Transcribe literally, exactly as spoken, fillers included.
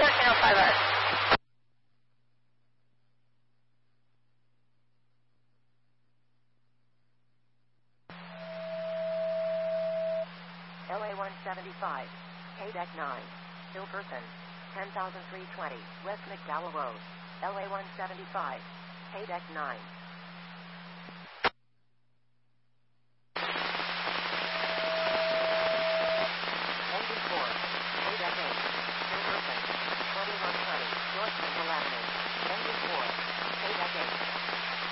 fourteen oh five hours. L A one seventy-five, K deck nine, Hilperson, ten thousand three hundred twenty, West McDowell Road, L A one seventy-five, K deck nine.